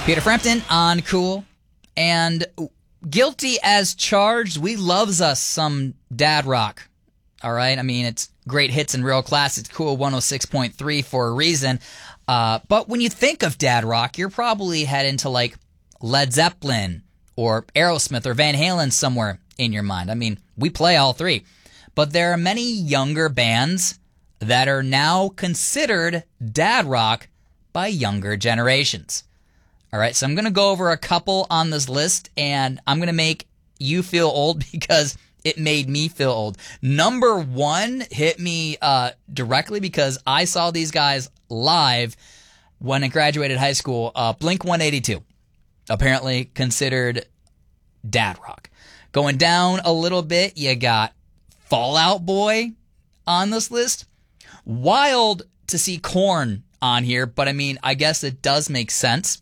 Peter Frampton on Cool. And guilty as charged, we loves us some dad rock. All right? I mean, it's great hits and real class. It's Cool 106.3 for a reason. But when you think of dad rock, you're probably heading to like Led Zeppelin or Aerosmith or Van Halen somewhere in your mind. I mean, we play all three. But there are many younger bands that are now considered dad rock by younger generations. All right, so I'm going to go over a couple on this list, and I'm going to make you feel old because it made me feel old. Number one hit me directly because I saw these guys live when I graduated high school. Blink-182, apparently considered dad rock. Going down a little bit, you got Fall Out Boy on this list. Wild to see Korn on here, but I mean, I guess it does make sense.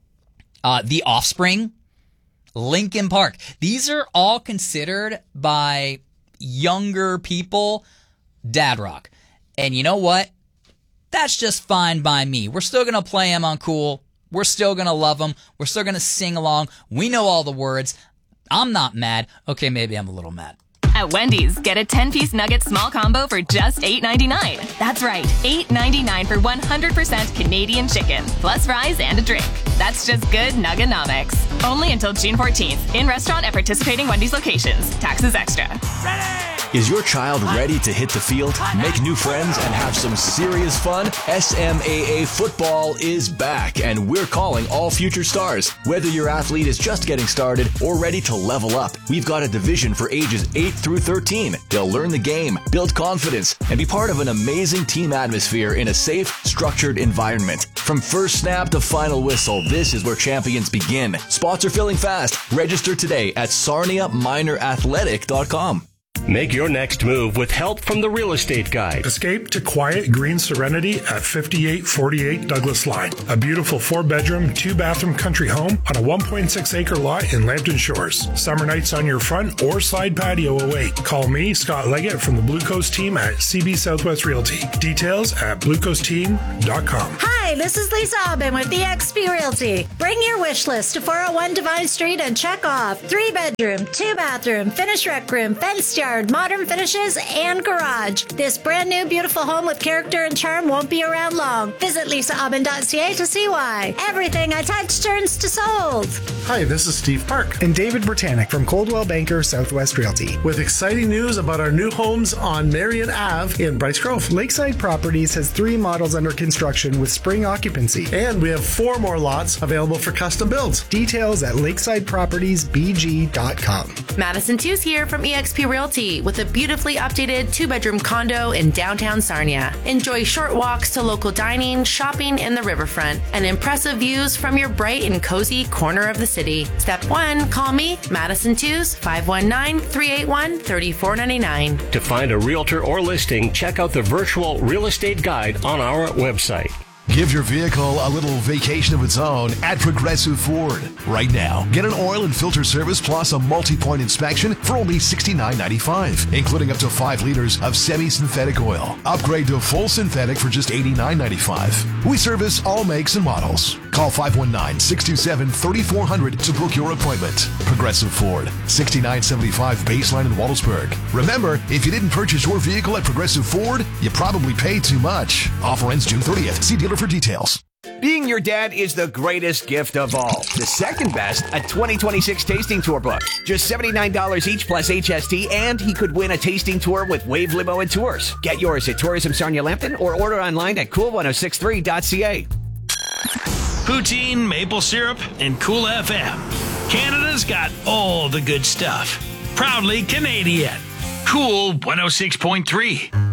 The Offspring, Linkin Park. These are all considered by younger people dad rock. And you know what? That's just fine by me. We're still going to play them on Cool. We're still going to love them. We're still going to sing along. We know all the words. I'm not mad. Okay, maybe I'm a little mad. At Wendy's, get a 10-piece nugget small combo for just $8.99. That's right, $8.99 for 100% Canadian chicken, plus fries and a drink. That's just good Nugganomics. Only until June 14th. In restaurant at participating Wendy's locations. Taxes extra. Ready! Is your child ready to hit the field, make new friends, and have some serious fun? SMAA football is back, and we're calling all future stars. Whether your athlete is just getting started or ready to level up, we've got a division for ages 8 through 13. They'll learn the game, build confidence, and be part of an amazing team atmosphere in a safe, structured environment. From first snap to final whistle, this is where champions begin. Spots are filling fast. Register today at sarniaminораthletic.com. Make your next move with help from the Real Estate Guide. Escape to quiet green serenity at 5848 Douglas Line. A beautiful 4-bedroom, 2-bathroom country home on a 1.6-acre lot in Lambton Shores. Summer nights on your front or side patio await. Call me, Scott Leggett, from the Blue Coast team at CB Southwest Realty. Details at bluecoastteam.com. Hi, this is Lisa Aubin with eXp Realty. Bring your wish list to 401 Divine Street and check off 3-bedroom, 2-bathroom, finished rec room, fenced yard, modern finishes, and garage. This brand new beautiful home with character and charm won't be around long. Visit lisaaubin.ca to see why. Everything I touch turns to sold. Hi, this is Steve Park and David Britannic from Coldwell Banker Southwest Realty with exciting news about our new homes on Marion Ave in Bryce Grove. Lakeside Properties has 3 models under construction with spring occupancy, and we have 4 more lots available for custom builds. Details at lakesidepropertiesbg.com. Madison Tews here from eXp Realty with a beautifully updated 2-bedroom condo in downtown Sarnia. Enjoy short walks to local dining, shopping in the riverfront, and impressive views from your bright and cozy corner of the city. Step 1, call me, Madison Tews, 519-381-3499. To find a realtor or listing, check out the virtual Real Estate Guide on our website. Give your vehicle a little vacation of its own at Progressive Ford. Right now, get an oil and filter service plus a multi-point inspection for only $69.95, including up to 5 liters of semi-synthetic oil. Upgrade to full synthetic for just $89.95. We service all makes and models. Call 519-627-3400 to book your appointment. Progressive Ford, $69.75 baseline in Waldesburg. Remember, if you didn't purchase your vehicle at Progressive Ford, you probably paid too much. Offer ends June 30th. See dealer for details. Being your dad is the greatest gift of all. The second best, a 2026 tasting tour book. Just $79 each plus HST, and he could win a tasting tour with Wave Limo and Tours. Get yours at Tourism Sarnia Lambton or order online at cool1063.ca. Poutine, maple syrup, and Cool FM. Canada's got all the good stuff. Proudly Canadian. Cool 106.3.